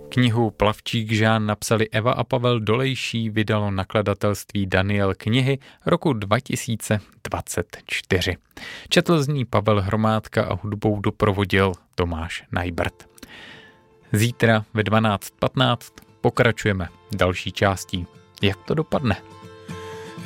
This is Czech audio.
Knihu Plavčík Žán napsali Eva a Pavel Dolejší, vydalo nakladatelství Daniel knihy roku 2024. Četl z ní Pavel Hromádka a hudbou doprovodil Tomáš Najbrt. Zítra ve 12:15 pokračujeme další částí. Jak to dopadne?